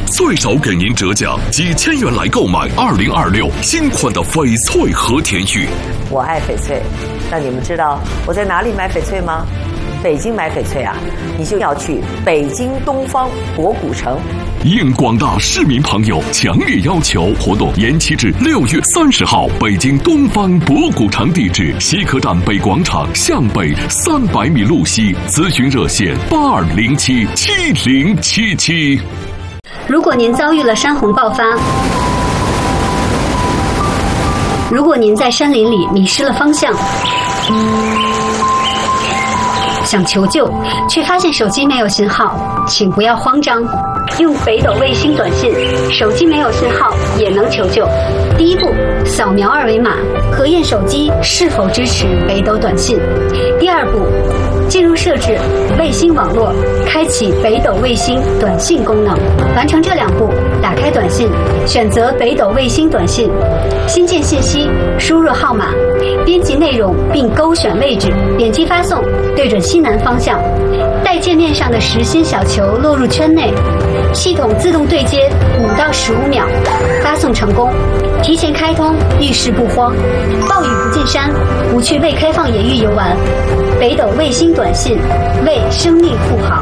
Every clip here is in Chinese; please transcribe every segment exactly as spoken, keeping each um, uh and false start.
最少给您折价几千元来购买二零二六新款的翡翠和田玉。 我爱翡翠，那你们知道我在哪里买翡翠吗？北京买翡翠啊，你就要去北京东方博古城。 应广大市民朋友强烈要求，活动延期至六月三十号。北京东方博古城地址：西客站北广场向北三百米路西。咨询热线：八二零七七零七七。 如果您遭遇了山洪爆发，如果您在山林里迷失了方向，想求救却发现手机没有信号，请不要慌张，用北斗卫星短信，手机没有信号也能求救。第一步，扫描二维码，核验手机是否支持北斗短信。第二步，进入设置卫星网络，开启北斗卫星短信功能。完成这两步，打开短信，选择北斗卫星短信，新建信息，输入号码，编辑内容并勾选位置，点击发送，对准西南方向，待界面上的实心小球落入圈内，系统自动对接五到十五秒，发送成功。提前开通，遇事不慌，暴雨不进山，不去未开放野域游玩。北斗卫星短信，为生命护航。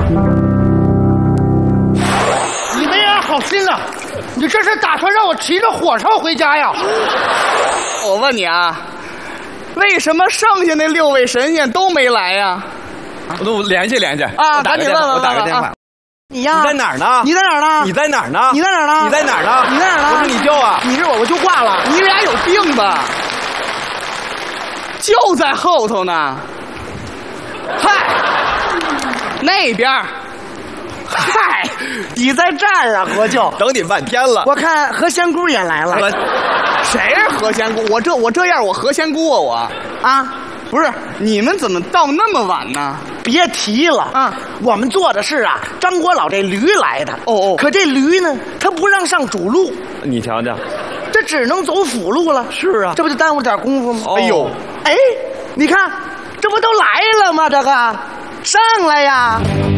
你没安好心了，你这是打算让我骑着火烧回家呀？ 我问你啊，为什么剩下那六位神仙都没来呀？ 我都联系联系啊，赶紧问问， 我打个电话。 你呀？ 你在哪儿呢？ 你在哪儿呢？ 你在哪儿呢？ 你在哪儿呢？ 你在哪儿呢？ 你在哪儿呢？ 不是你叫啊？ 你是我，我就挂了。 你俩有病吧？就在后头呢。嗨，那边。 嗨，你在这儿啊，何舅？ 等你半天了。 我看何仙姑也来了。 谁是何仙姑？我这我这样，我何仙姑啊我啊。不是，你们怎么到那么晚呢？ 别提了啊！我们做的是啊，张国老这驴来的。哦哦，可这驴呢，他不让上主路。 你瞧瞧， 这只能走辅路了。 是啊， 这不就耽误点功夫吗？ 哦、哎呦， 哎，你看，这不都来了吗？这个，上来呀！